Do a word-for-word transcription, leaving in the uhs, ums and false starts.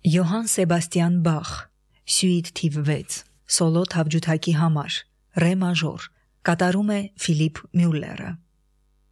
Յոհան Սեբաստիան Բախ, Սյուիտ թիվ վեց, սոլո թավջութակի համար, ռե մաժոր, կատարում է Ֆիլիպ Մյուլլերը։